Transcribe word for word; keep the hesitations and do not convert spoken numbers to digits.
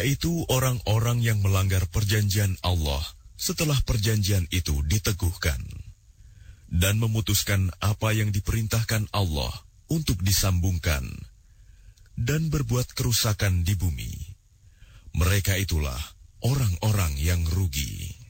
yaitu orang-orang yang melanggar perjanjian Allah setelah perjanjian itu diteguhkan, dan memutuskan apa yang diperintahkan Allah untuk disambungkan, dan berbuat kerusakan di bumi. Mereka itulah orang-orang yang rugi.